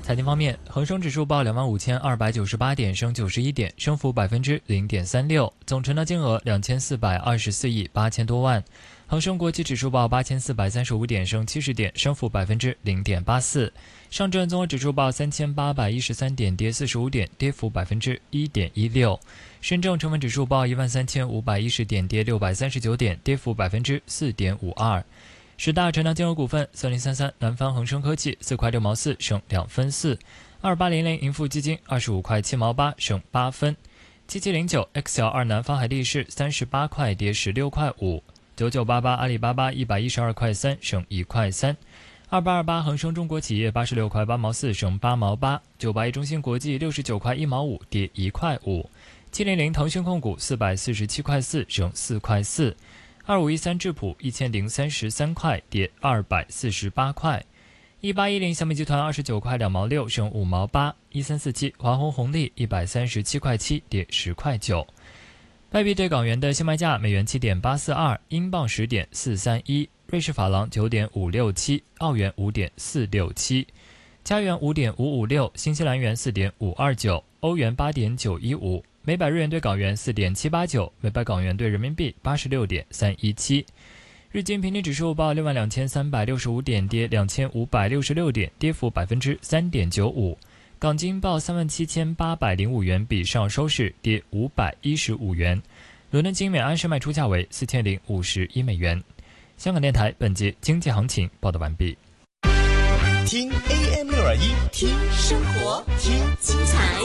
财经方面，恒生指数报25,298点，升91点，升幅0.36%，总成交金额2424亿8千多万。恒生国际指数报8435点，升70点，升幅0.84%。上证综合指数报3813点，跌45点，跌幅1.16%。深证成分指数报13510点，跌639点，跌幅4.52%。10大成交金额股份：3033南方恒生科技4块6毛4，升2分4；2800盈富基金25块7毛8，升8分；7709 XL2南方海力士38块，跌16块5；9988阿里巴巴112块3，升1块3；2828恒生中国企业86块8毛4，升8毛8；981中芯国际69块1毛5，跌1块5；700腾讯控股447块4，升4块4；2513智普1033块，跌248块；1810小米集团29块2毛6，升5毛8；1347华虹红利137块7，跌10块9。外币对港元的现卖价：美元7.842，英镑10.431，瑞士法郎9.567，澳元5.467，加元5.556，新西兰元4.529，欧元8.915，每百日元对港元4.789，每百港元对人民币86.317。日经平均指数报62365点，跌2566点，跌幅3.95%。港金报37805元，比上收市跌515元。伦敦金每安士卖出价为4051美元。香港电台本节经济行情报道完毕。 听 AM621， 听生活，听精彩，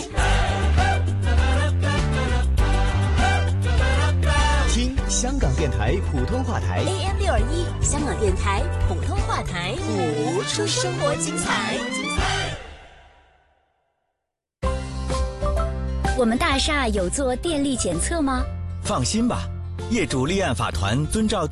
听香港电台普通话台 AM621，香港电台普通话台， 谱出生活精彩。 我们大厦有做电力检测吗？ 放心吧，业主立案法团遵照